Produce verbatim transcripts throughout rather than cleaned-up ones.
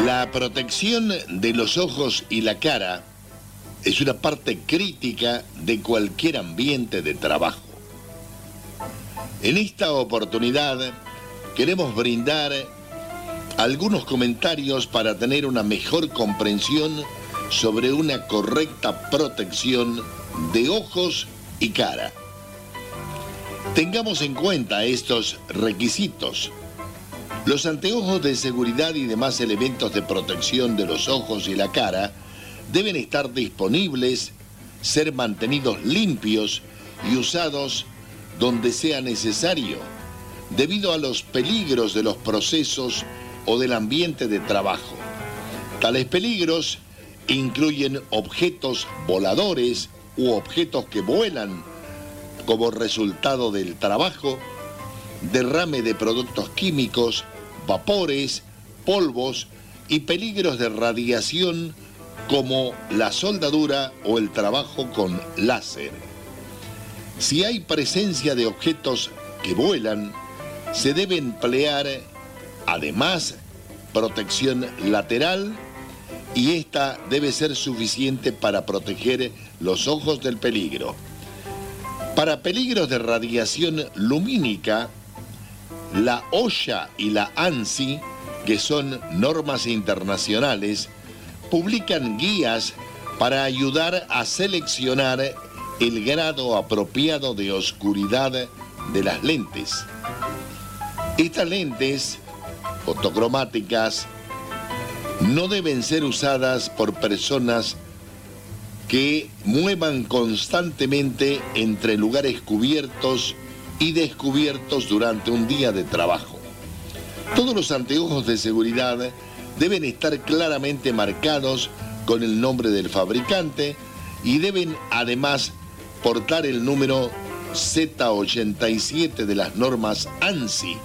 La protección de los ojos y la cara es una parte crítica de cualquier ambiente de trabajo. En esta oportunidad queremos brindar algunos comentarios para tener una mejor comprensión sobre una correcta protección de ojos y cara. Tengamos en cuenta estos requisitos. Los anteojos de seguridad y demás elementos de protección de los ojos y la cara deben estar disponibles, ser mantenidos limpios y usados donde sea necesario, debido a los peligros de los procesos o del ambiente de trabajo. Tales peligros incluyen objetos voladores u objetos que vuelan como resultado del trabajo, derrame de productos químicos, vapores, polvos y peligros de radiación como la soldadura o el trabajo con láser. Si hay presencia de objetos que vuelan, se debe emplear además protección lateral y esta debe ser suficiente para proteger los ojos del peligro. Para peligros de radiación lumínica, la O S H A y la ANSI, que son normas internacionales, publican guías para ayudar a seleccionar el grado apropiado de oscuridad de las lentes. Estas lentes fotocromáticas no deben ser usadas por personas que muevan constantemente entre lugares cubiertos y descubiertos durante un día de trabajo. Todos los anteojos de seguridad deben estar claramente marcados con el nombre del fabricante y deben además portar el número Z ochenta y siete de las normas ANSI.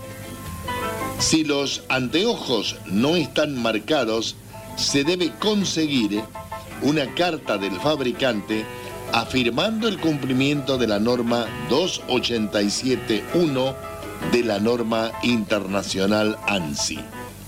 Si los anteojos no están marcados, se debe conseguir una carta del fabricante afirmando el cumplimiento de la norma doscientos ochenta y siete punto uno de la norma internacional ANSI.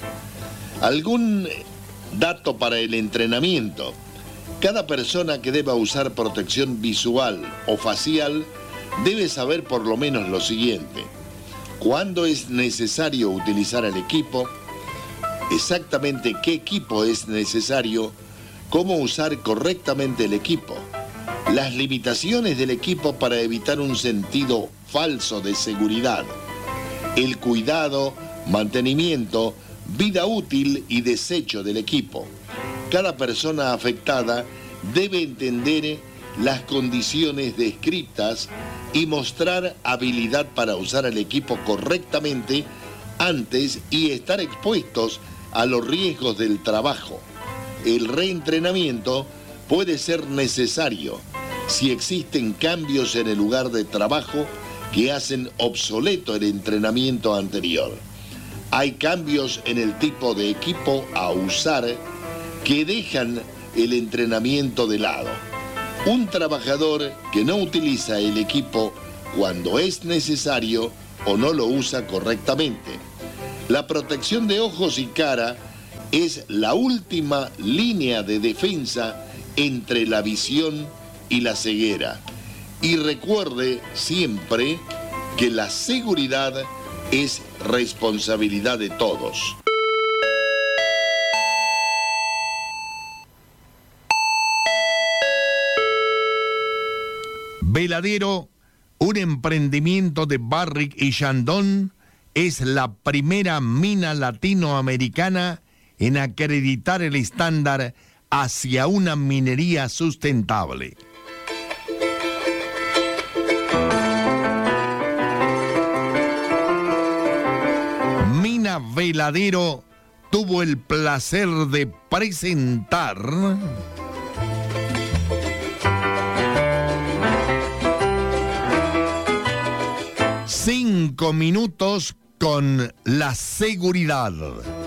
Algún dato para el entrenamiento. Cada persona que deba usar protección visual o facial debe saber por lo menos lo siguiente: cuándo es necesario utilizar el equipo, exactamente qué equipo es necesario, cómo usar correctamente el equipo, las limitaciones del equipo para evitar un sentido falso de seguridad, el cuidado, mantenimiento, vida útil y desecho del equipo. Cada persona afectada debe entender las condiciones descritas y mostrar habilidad para usar el equipo correctamente antes y estar expuestos a los riesgos del trabajo. El reentrenamiento puede ser necesario si existen cambios en el lugar de trabajo que hacen obsoleto el entrenamiento anterior. Hay cambios en el tipo de equipo a usar que dejan el entrenamiento de lado. Un trabajador que no utiliza el equipo cuando es necesario o no lo usa correctamente. La protección de ojos y cara es la última línea de defensa entre la visión y la ceguera. Y recuerde siempre que la seguridad es responsabilidad de todos. Veladero, un emprendimiento de Barrick y Chandon, es la primera mina latinoamericana en acreditar el estándar hacia una minería sustentable. Mina Veladero tuvo el placer de presentar cinco minutos con la seguridad.